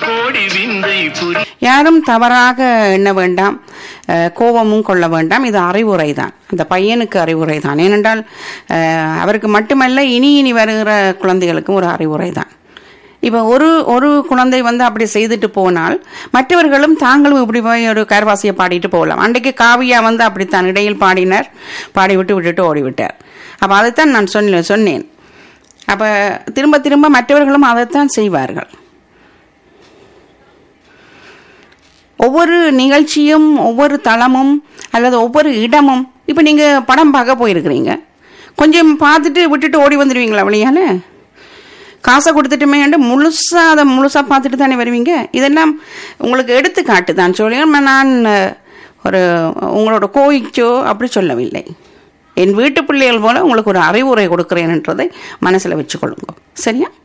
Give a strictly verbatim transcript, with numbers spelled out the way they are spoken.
யாரும் தவறாக எண்ண வேண்டாம், கோபமும் கொள்ள வேண்டாம். இது அறிவுரை தான், அந்த பையனுக்கு அறிவுரை தான். ஏனென்றால் அவருக்கு மட்டுமல்ல, இனி இனி வருகிற குழந்தைகளுக்கும் ஒரு அறிவுரை தான். இப்போ ஒரு ஒரு குழந்தை வந்து அப்படி செய்துட்டு போனால் மற்றவர்களும் தாங்களும் இப்படி போய் ஒரு கரவாசியை பாடிட்டு போகலாம். அன்றைக்கு காவியா வந்து அப்படித்தான் இடையில் பாடினார், பாடி விட்டு விட்டுட்டு ஓடிவிட்டார். அப்போ அதைத்தான் நான் சொன்ன சொன்னேன் அப்போ திரும்ப திரும்ப மற்றவர்களும் அதைத்தான் செய்வார்கள். ஒவ்வொரு நிகழ்ச்சியும் ஒவ்வொரு தளமும் அல்லது ஒவ்வொரு இடமும், இப்போ நீங்கள் படம் பார்க்க போயிருக்கிறீங்க, கொஞ்சம் பார்த்துட்டு விட்டுட்டு ஓடி வந்துடுவீங்களா வழியால? காசை கொடுத்துட்டுமே முழுசாக அதை முழுசாக பார்த்துட்டு தானே வருவீங்க. இதெல்லாம் உங்களுக்கு எடுத்துக்காட்டு தான் சொல்லி நான் ஒரு உங்களோட கோயிச்சோ அப்படி சொல்லவில்லை. என் வீட்டு பிள்ளைகள் போல உங்களுக்கு ஒரு அறிவுரை கொடுக்குறேன்ன்றதை மனசில் வச்சுக்கொள்ளுங்க. சரியா?